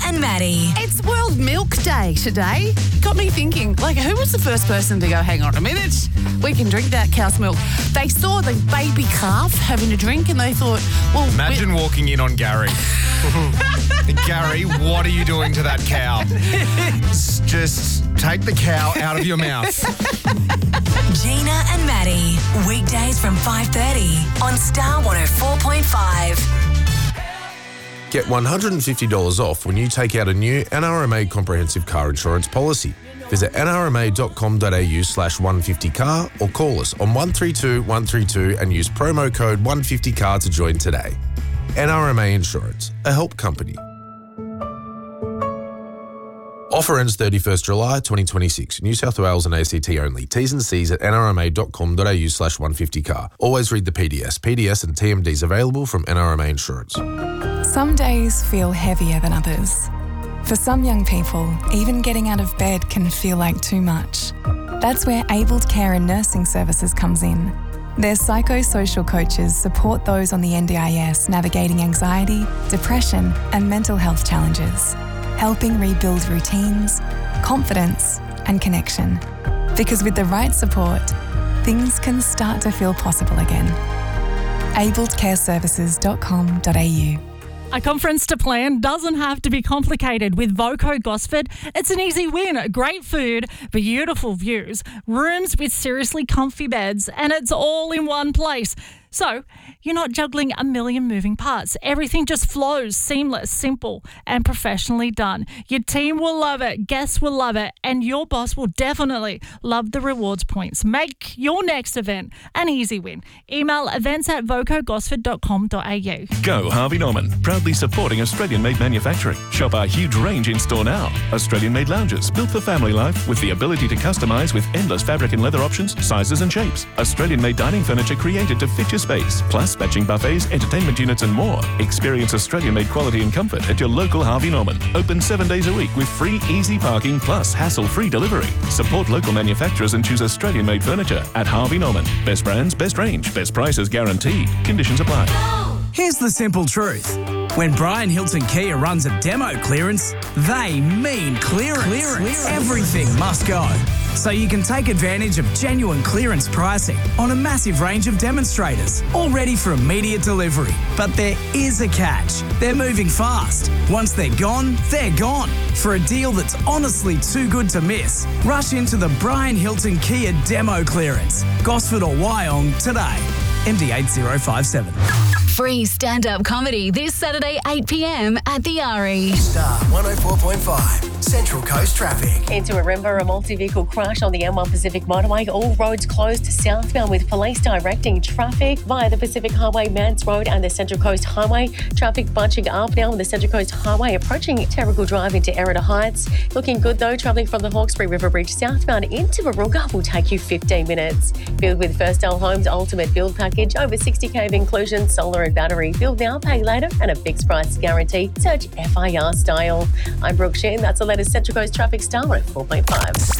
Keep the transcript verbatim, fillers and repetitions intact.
and Maddie. It's World Milk Day today. Got me thinking, like, who was the first person to go, hang on a minute, we can drink that cow's milk? They saw the baby calf having a drink and they thought, well... Imagine walking in on Gary. Gary, what are you doing to that cow? Just take the cow out of your mouth. Gina and Maddie. Weekdays from five thirty on Star one oh four point five. Get one hundred fifty dollars off when you take out a new N R M A comprehensive car insurance policy. Visit nrma.com.au slash 150car or call us on one three two one three two and use promo code one fifty car to join today. N R M A Insurance, a help company. Offer ends thirty-first July twenty twenty-six. New South Wales and A C T only. T's and C's at nrma.com.au slash 150car. Always read the P D S. P D S and T M Ds available from N R M A Insurance. Some days feel heavier than others. For some young people, even getting out of bed can feel like too much. That's where Abled Care and Nursing Services comes in. Their psychosocial coaches support those on the N D I S navigating anxiety, depression, and mental health challenges, helping rebuild routines, confidence, and connection. Because with the right support, things can start to feel possible again. abled care services dot com dot a u. A conference to plan doesn't have to be complicated with Voco Gosford. It's an easy win. Great food, beautiful views, rooms with seriously comfy beds, and it's all in one place. So you're not juggling a million moving parts. Everything just flows, seamless, simple, and professionally done. Your team will love it, guests will love it, and your boss will definitely love the rewards points. Make your next event an easy win. Email events at voco gosford dot com dot a u. Go Harvey Norman, proudly supporting Australian-made manufacturing. Shop our huge range in store now. Australian-made lounges, built for family life with the ability to customise with endless fabric and leather options, sizes and shapes. Australian-made dining furniture created to fit your space, plus matching buffets, entertainment units and more. Experience Australian-made quality and comfort at your local Harvey Norman. Open seven days a week with free easy parking plus hassle-free delivery. Support local manufacturers and choose Australian-made furniture at Harvey Norman. Best brands, best range, best prices guaranteed. Conditions apply. Here's the simple truth. When Brian Hilton Kia runs a demo clearance, they mean clearance. Clearance. Everything must go. So you can take advantage of genuine clearance pricing on a massive range of demonstrators, all ready for immediate delivery. But there is a catch. They're moving fast. Once they're gone, they're gone. For a deal that's honestly too good to miss, rush into the Brian Hilton Kia demo clearance, Gosford or Wyong today. M D eight zero five seven. Free stand-up comedy this Saturday eight p m at the R E. Star one oh four point five, Central Coast Traffic. Into Arimba, a multi-vehicle crash on the M one Pacific Motorway. All roads closed southbound with police directing traffic via the Pacific Highway, Mance Road and the Central Coast Highway. Traffic bunching up now on the Central Coast Highway, approaching Terrigal Drive into Erina Heights. Looking good though, travelling from the Hawkesbury River Bridge southbound into Warunga will take you fifteen minutes. Build with Firstdale Homes Ultimate Build Package. Over sixty k of inclusion, solar and battery. Build now, pay later, and a fixed price guarantee. Search F I R Style. I'm Brooke Shin. That's the latest Central Coast Traffic Star one oh four point five.